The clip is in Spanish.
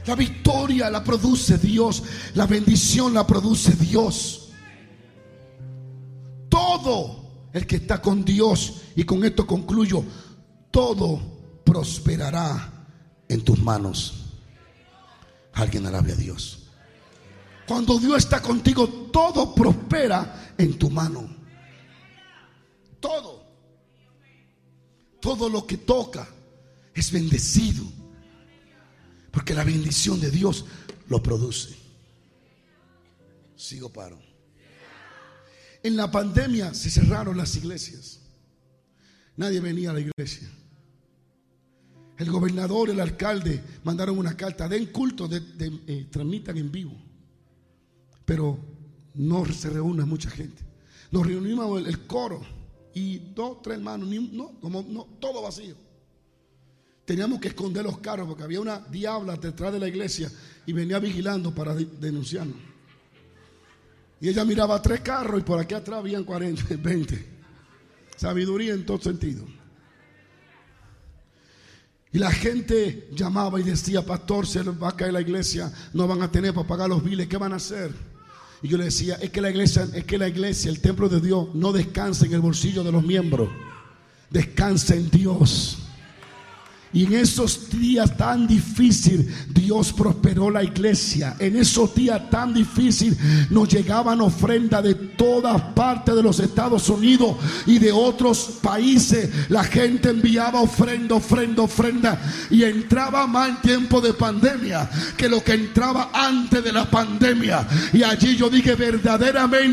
La victoria la produce Dios. La bendición la produce Dios. Todo el que está con Dios, y con esto concluyo, todo prosperará en tus manos. Alguien alabe a Dios. Cuando Dios está contigo, todo prospera en tu mano. Todo. Todo lo que toca es bendecido, porque la bendición de Dios lo produce. Sigo, paro. En la pandemia se cerraron las iglesias. Nadie venía a la iglesia. El gobernador, el alcalde mandaron una carta: den culto, transmitan en vivo, pero no se reúne mucha gente. Nos reunimos el coro y 2, 3 hermanos, todo vacío. Teníamos que esconder los carros porque había una diabla detrás de la iglesia y venía vigilando para denunciarnos. Y ella miraba 3 carros y por aquí atrás habían 40, 20. Sabiduría en todo sentido. Y la gente llamaba y decía: pastor, se les va a caer la iglesia, no van a tener para pagar los biles, ¿qué van a hacer? Y yo le decía: es que la iglesia, el templo de Dios, no descansa en el bolsillo de los miembros, descansa en Dios. Y en esos días tan difíciles, Dios prosperó la iglesia. En esos días tan difíciles nos llegaban ofrendas de todas partes de los Estados Unidos y de otros países. La gente enviaba ofrenda. Y entraba más en tiempo de pandemia que lo que entraba antes de la pandemia. Y allí yo dije: verdaderamente